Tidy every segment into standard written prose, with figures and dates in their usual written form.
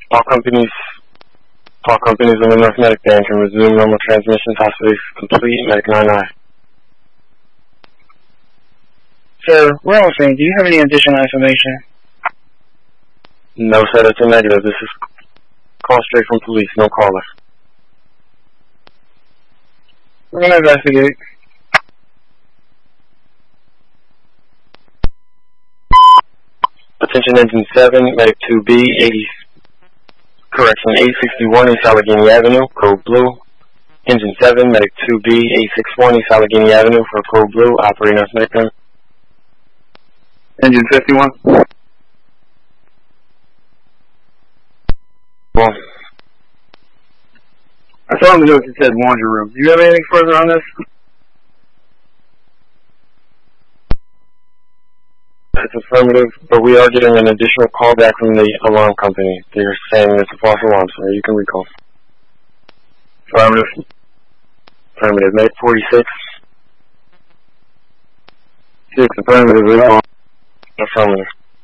All companies in the North Medic Band can resume normal transmissions. Hospital complete. Medic 99. Sir, we're all saying, do you have any additional information? No, sir, that's a negative. This is call straight from police, no caller. We're going to investigate. Attention Engine 7, Medic 2B, 861 East Allegheny Avenue, code blue. Engine 7, Medic 2B, 861 East Allegheny Avenue for code blue, operating North Medic Band. Engine 51. Well, I saw him note it said laundry room. Do you have anything further on this? it's affirmative, but we are getting an additional call back from the alarm company. They're saying it's a false alarm, so you can recall. Affirmative. Affirmative. Medic 46. 6, affirmative, recall. Affirmative.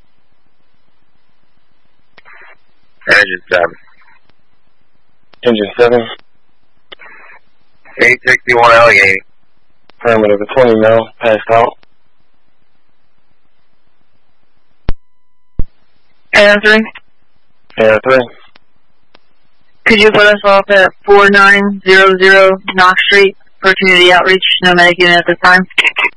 Engine 7. Engine 7. 861 Allegheny. Affirmative. A 20 mil passed out. Air 3. Air 3. Could you put us off at 4900 Knox Street for community outreach? No medic unit at this time.